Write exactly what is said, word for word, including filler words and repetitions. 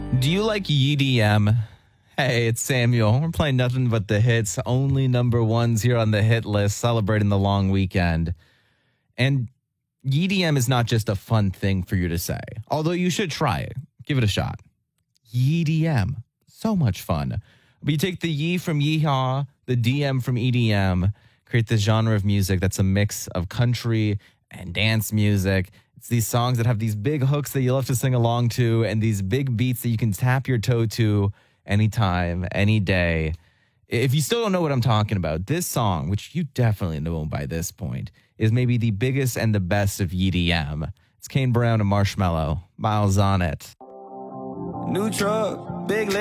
Do you like E D M? Hey, it's Samuel. We're playing nothing but the hits, only number ones here on the hit list, celebrating the long weekend. And E D M is not just a fun thing for you to say, although you should try it. Give it a shot. E D M, so much fun. But you take the Ye from Yeehaw, the D M from E D M, create this genre of music that's a mix of country and dance music. It's these songs that have these big hooks that you love to sing along to and these big beats that you can tap your toe to anytime, any day. If you still don't know what I'm talking about, this song, which you definitely know by this point, is maybe the biggest and the best of E D M. It's Kane Brown and Marshmello. Miles on it. New truck, big